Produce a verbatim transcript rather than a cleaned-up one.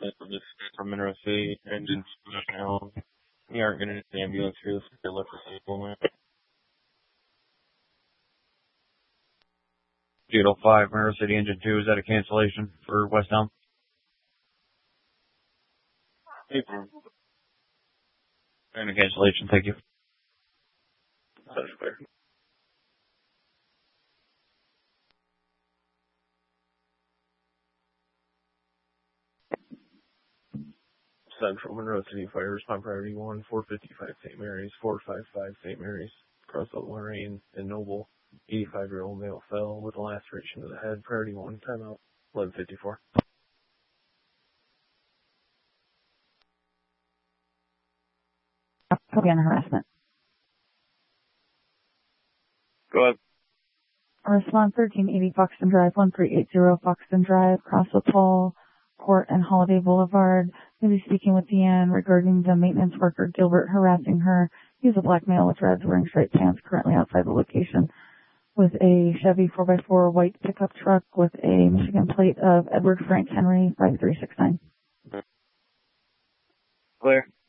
from Monroe City, engine now. You aren't going to need the ambulance here. This is the electric vehicle, man. eight oh five, Monroe City, engine two. Is that a cancellation for West Elm? April. And a cancellation, thank you. That's clear. Central Monroe City Fire Response Priority one, four fifty-five Saint Mary's, four fifty-five Saint Mary's, across the Lorraine and Noble. eighty-five-year-old male fell with a laceration to the head. Priority one, timeout, eleven fifty-four. Copy on harassment. Go ahead. Response thirteen eighty Foxton Drive, one three eight zero Foxton Drive, across the Paul Court and Holiday Boulevard. Maybe speaking with Deanne regarding the maintenance worker Gilbert harassing her. He's a black male with dreads wearing striped pants currently outside the location with a Chevy four by four white pickup truck with a Michigan plate of Edward Frank Henry five three six nine. Clear.